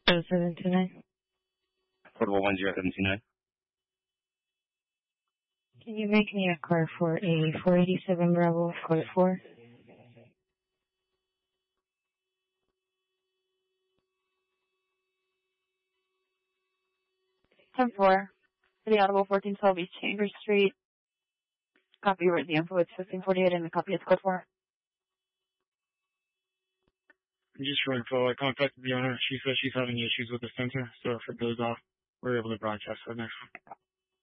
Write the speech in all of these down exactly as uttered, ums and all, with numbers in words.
oh seven two nine. Portable one zero seven two nine. Can you make me a car for a four eighty-seven Bravo Court four? ten four. For the Audible fourteen twelve East Chambers Street. Copy where the info is fifteen forty-eight and the copy is code four. Just for info, I contacted the owner. She says she's having issues with the sensor, so if it goes off, we're able to broadcast for the next one.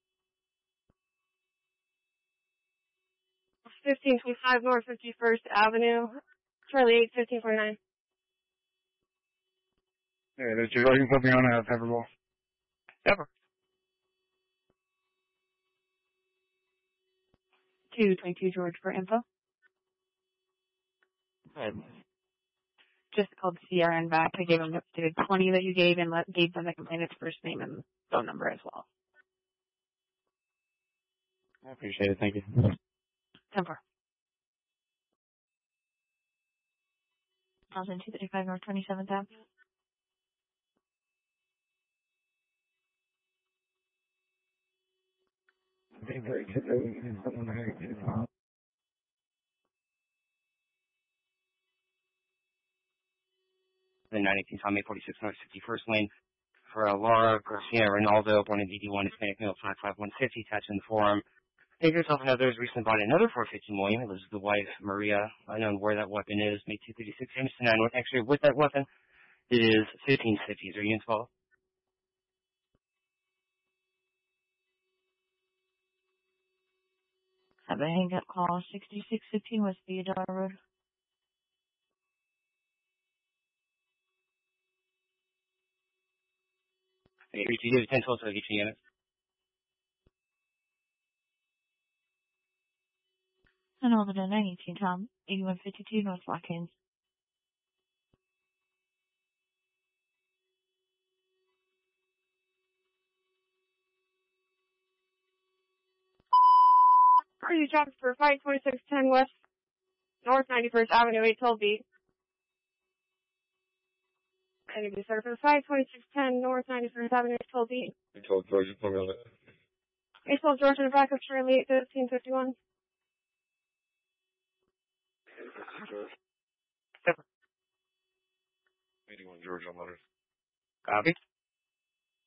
fifteen twenty-five North fifty-first Avenue, Charlie eight, fifteen forty-nine. Hey, that's your you can put me on a Pepperball. Pepper. two twenty-two George for info. Right. Just called C R N back. I gave them the twenty that you gave and let, gave them the complainant's first name and phone number as well. I appreciate it. Thank you. ten four. two thirty-five North twenty-seventh Avenue. The nine eighteen Tommy forty-six North fifty-first Lane for uh, Laura Garcia Ronaldo, born in eighty-one, Hispanic male, five five one fifty, attached in the forum. Take yourself and others recently bought another four fifty William. This is the wife, Maria, unknown where that weapon is, made two thirty-six damage to nine. Actually, with that weapon, it is fifteen fifties. Are you involved? Have a hang up call sixty-six fifteen West Theodore Road. Okay, reach you ten twelve, so I'll get you units. And over to nine eighteen Tom, eighty-one fifty-two North Watkins. Are you dropped for five twenty-six ten West North ninety-first Avenue, eight twelve B? And you sir for five twenty-six ten North ninety-first Avenue, eight twelve B. eight twelve George, you put me on it. eight twelve George in the back of Charlie eight fifteen fifty-one. eighty-one George, I'm on it. Copy.